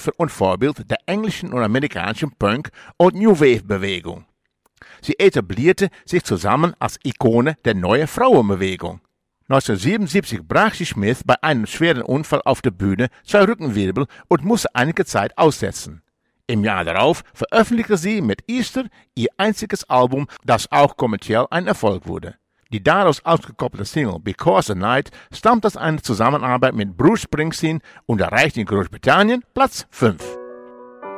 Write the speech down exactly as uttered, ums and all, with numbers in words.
Schöpfer und Vorbild der englischen und amerikanischen Punk- und New Wave-Bewegung. Sie etablierte sich zusammen als Ikone der neuen Frauenbewegung. neunzehnhundertsiebenundsiebzig brach sie Smith bei einem schweren Unfall auf der Bühne zwei Rückenwirbel und musste einige Zeit aussetzen. Im Jahr darauf veröffentlichte sie mit Easter ihr einziges Album, das auch kommerziell ein Erfolg wurde. Die daraus ausgekoppelte Single Because the Night stammt aus einer Zusammenarbeit mit Bruce Springsteen und erreicht in Großbritannien Platz fünf.